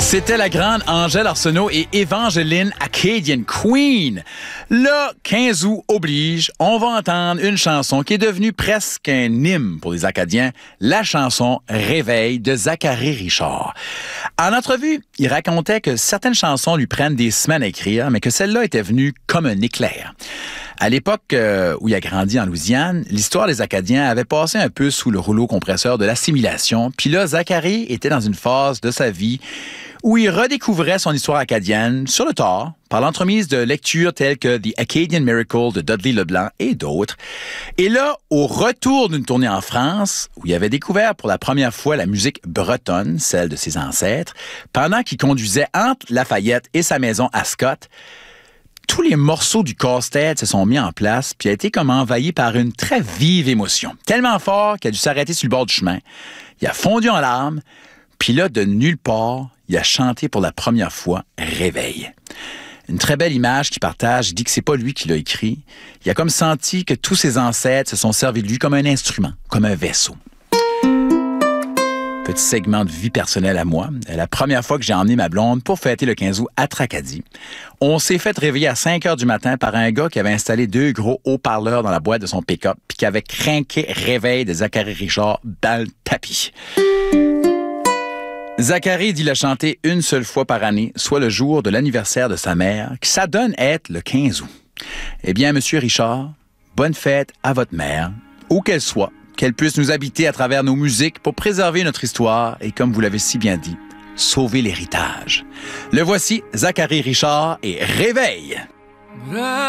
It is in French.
C'était la grande Angèle Arsenault et Évangeline Acadian Queen. Le 15 août oblige, on va entendre une chanson qui est devenue presque un hymne pour les Acadiens, la chanson Réveil de Zachary Richard. En entrevue, il racontait que certaines chansons lui prennent des semaines à écrire, mais que celle-là était venue comme un éclair. À l'époque où il a grandi en Louisiane, l'histoire des Acadiens avait passé un peu sous le rouleau compresseur de l'assimilation. Puis là, Zachary était dans une phase de sa vie où il redécouvrait son histoire acadienne sur le tard, par l'entremise de lectures telles que The Acadian Miracle de Dudley Leblanc et d'autres. Et là, au retour d'une tournée en France, où il avait découvert pour la première fois la musique bretonne, celle de ses ancêtres, pendant qu'il conduisait entre Lafayette et sa maison Ascot, tous les morceaux du casse-tête se sont mis en place, puis a été comme envahi par une très vive émotion. Tellement fort qu'il a dû s'arrêter sur le bord du chemin. Il a fondu en larmes, puis là, de nulle part, il a chanté pour la première fois « Réveil ». Une très belle image qu'il partage. Il dit que c'est pas lui qui l'a écrit. Il a comme senti que tous ses ancêtres se sont servis de lui comme un instrument, comme un vaisseau. Petit segment de vie personnelle à moi. La première fois que j'ai emmené ma blonde pour fêter le 15 août à Tracadie, on s'est fait réveiller à 5 heures du matin par un gars qui avait installé 2 gros haut-parleurs dans la boîte de son pick-up puis qui avait crinqué Réveil de Zachary Richard dans le tapis. Zachary dit l'a chanter une seule fois par année, soit le jour de l'anniversaire de sa mère, qui s'adonne être le 15 août. Eh bien, Monsieur Richard, bonne fête à votre mère, où qu'elle soit, qu'elle puisse nous habiter à travers nos musiques pour préserver notre histoire et, comme vous l'avez si bien dit, sauver l'héritage. Le voici, Zachary Richard et Réveil.